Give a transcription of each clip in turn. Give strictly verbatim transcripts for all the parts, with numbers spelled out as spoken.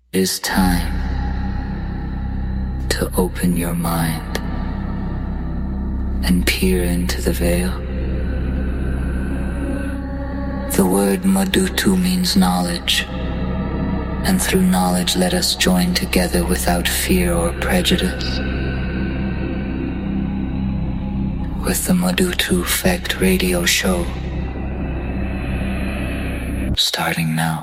It is time to open your mind and peer into the veil. The word Madutu means knowledge, and through knowledge let us join together without fear or prejudice. With the Madutu Effect radio show, starting now.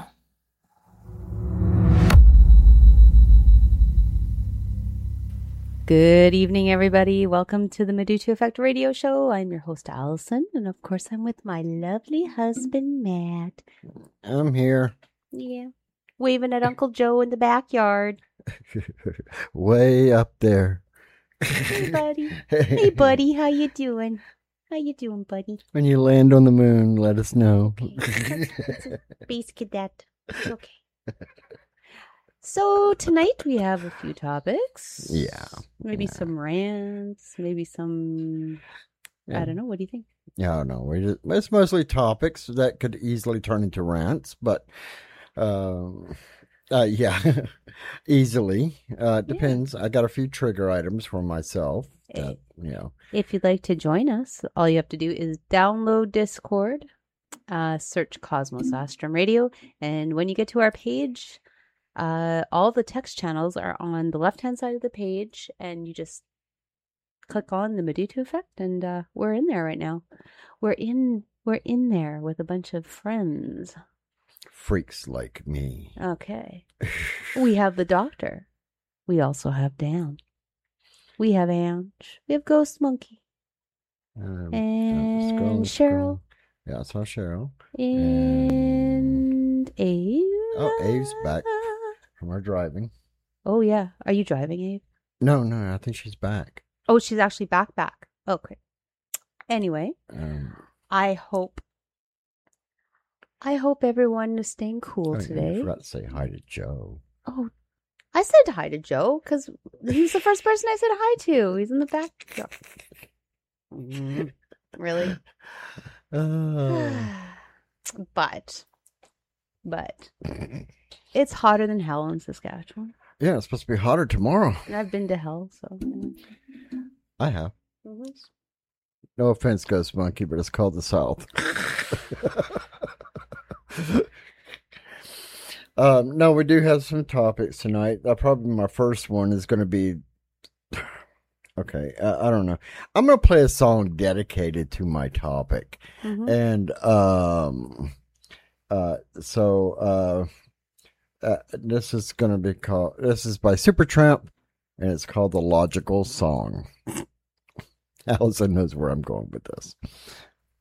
Good evening, everybody. Welcome to the Madutu Effect radio show. I'm your host, Allison, and of course, I'm with my lovely husband, Matt. I'm here. Yeah. Waving at Uncle Joe in the backyard. Way up there. Hey, buddy. Hey, buddy. How you doing? How you doing, buddy? When you land on the moon, let us know. Okay. It's a space cadet. Okay. So tonight we have a few topics. Yeah. Maybe yeah. some rants. Maybe some... Yeah. I don't know. What do you think? Yeah, I don't know. We just, it's mostly topics that could easily turn into rants, but um, uh, yeah, easily. Uh, it depends. Yeah. I got a few trigger items for myself. That, you know. If you'd like to join us, all you have to do is download Discord, uh, search Cosmos Astrum Radio, and when you get to our page, uh, all the text channels are on the left-hand side of the page, and you just click on the Madutu Effect, and uh, we're in there right now. We're in, we're in there with a bunch of friends. Freaks like me. Okay. We have the Doctor. We also have Dan. We have Ange. We have Ghost Monkey. Um, and scroll, Cheryl. Scroll. Yeah, I saw Cheryl. And, and Abe. Oh, Abe's back from her driving. Oh, yeah. Are you driving, Abe? No, no, I think she's back. Oh, she's actually back, back. Okay. Anyway, Um, I hope, I hope everyone is staying cool oh, today. I forgot to say hi to Joe. Oh, I said hi to Joe because he's the first person I said hi to. He's in the back. Mm, really? Oh. but, but it's hotter than hell in Saskatchewan. Yeah, it's supposed to be hotter tomorrow. And I've been to hell, so. I have. Mm-hmm. No offense, Ghost Monkey, but it's called the South. um, no, we do have some topics tonight. Uh, probably my first one is going to be... Okay, uh, I don't know. I'm going to play a song dedicated to my topic. Mm-hmm. And um, uh, so uh, uh, this is going to be called... This is by Supertramp, and it's called The Logical Song. Allison knows where I'm going with this.